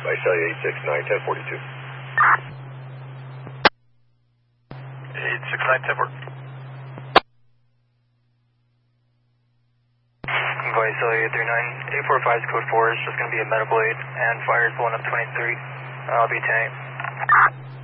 Visalia 869 1042. 869 1042. Visalia 839, 845 is code 4, it's just going to be a medical aid, and fire is blowing up 23. I'll be 10.